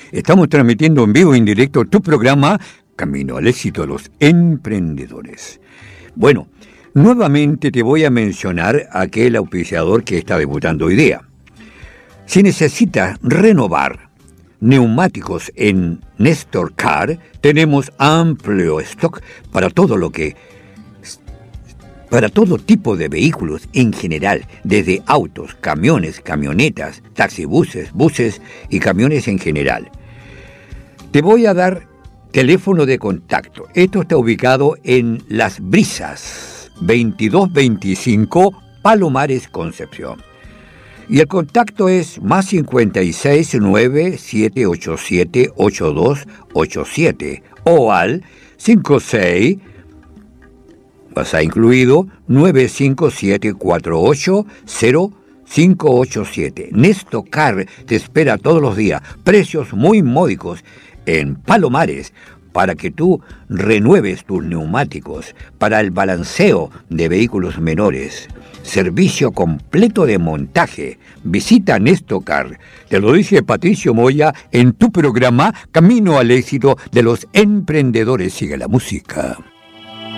Estamos transmitiendo en vivo y en directo tu programa Camino al Éxito de los Emprendedores. Bueno, nuevamente te voy a mencionar aquel auspiciador que está debutando hoy día. Si necesitas renovar neumáticos en Néstor Car, tenemos amplio stock para todo tipo de vehículos en general, desde autos, camiones, camionetas, taxibuses, buses y camiones en general. Te voy a dar teléfono de contacto. Esto está ubicado en Las Brisas, 2225 Palomares, Concepción. Y el contacto es más 56 9 787 8287 o al 56 pasa incluido 957480587. Néstor Car te espera todos los días. Precios muy módicos en Palomares para que tú renueves tus neumáticos, para el balanceo de vehículos menores. Servicio completo de montaje. Visita Néstor Car. Te lo dice Patricio Moya en tu programa Camino al Éxito de los Emprendedores. Sigue la música.